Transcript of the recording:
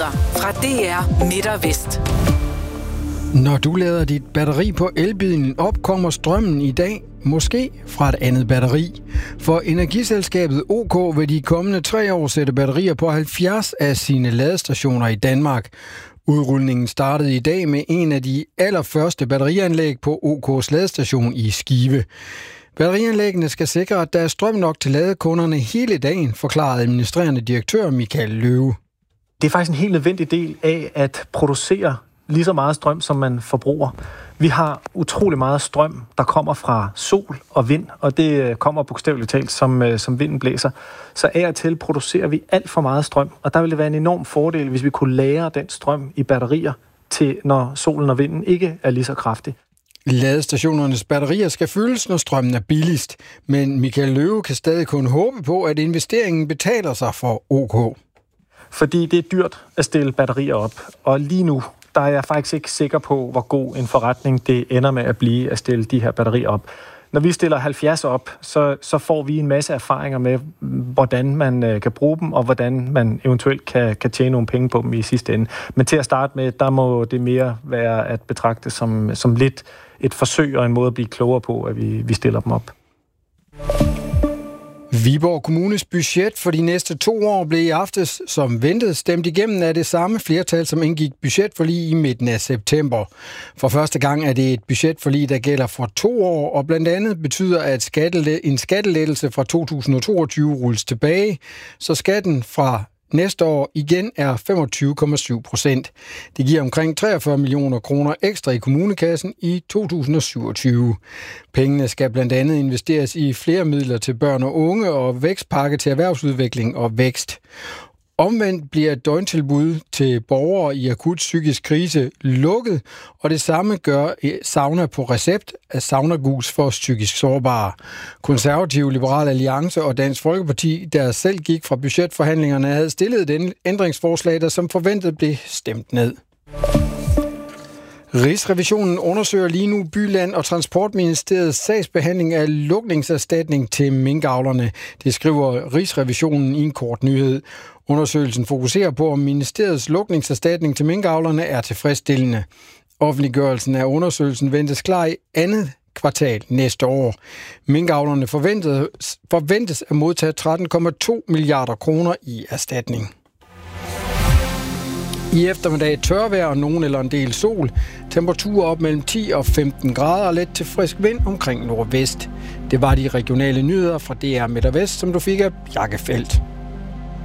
nyheder fra DR Midt og Vest. Når du lader dit batteri på elbilen op, kommer strømmen i dag måske fra et andet batteri. For energiselskabet OK vil de kommende 3 år sætte batterier på 70 af sine ladestationer i Danmark. Udrulningen startede i dag med en af de allerførste batterianlæg på OK's ladestation i Skive. Batterianlæggene skal sikre, at der er strøm nok til ladekunderne hele dagen, forklarede administrerende direktør Michael Løve. Det er faktisk en helt nødvendig del af at producere lige så meget strøm, som man forbruger. Vi har utrolig meget strøm, der kommer fra sol og vind, og det kommer bogstaveligt talt, som vinden blæser. Så af og til producerer vi alt for meget strøm, og der vil det være en enorm fordel, hvis vi kunne lagre den strøm i batterier, til når solen og vinden ikke er lige så kraftig. Ladestationernes batterier skal fyldes, når strømmen er billigst, men Michael Løve kan stadig kun håbe på, at investeringen betaler sig for OK. Fordi det er dyrt at stille batterier op, og lige nu der er jeg faktisk ikke sikker på, hvor god en forretning det ender med at blive at stille de her batterier op. Når vi stiller 70 op, så får vi en masse erfaringer med, hvordan man kan bruge dem, og hvordan man eventuelt kan tjene nogle penge på dem i sidste ende. Men til at starte med, der må det mere være at betragte som lidt et forsøg og en måde at blive klogere på, at vi stiller dem op. Viborg Kommunes budget for de næste 2 år blev i aftes, som ventet, stemt igennem af det samme flertal, som indgik budgetforlig i midten af september. For første gang er det et budgetforlig, der gælder for 2 år, og blandt andet betyder, at en skattelettelse fra 2022 rulles tilbage, så skatten fra næste år igen er 25,7%. Det giver omkring 43 millioner kroner ekstra i kommunekassen i 2027. Pengene skal blandt andet investeres i flere midler til børn og unge og vækstpakke til erhvervsudvikling og vækst. Omvendt bliver et døgntilbud til borgere i akut psykisk krise lukket, og det samme gør sauna på recept af Saunagus for psykisk sårbare. Konservative, Liberal Alliance og Dansk Folkeparti, der selv gik fra budgetforhandlingerne, havde stillet et ændringsforslag, der som forventet blev stemt ned. Rigsrevisionen undersøger lige nu Byland og Transportministeriets sagsbehandling af lukningserstatning til minkavlerne. Det skriver Rigsrevisionen i en kort nyhed. Undersøgelsen fokuserer på, om ministeriets lukningserstatning til minkavlerne er tilfredsstillende. Offentliggørelsen af undersøgelsen ventes klar i andet kvartal næste år. Minkavlerne forventes at modtage 13,2 milliarder kroner i erstatning. I eftermiddag tørvejr og nogen eller en del sol. Temperaturer op mellem 10 og 15 grader og let til frisk vind omkring nordvest. Det var de regionale nyheder fra DR Midt og Vest, som du fik af Bjarke Feldt.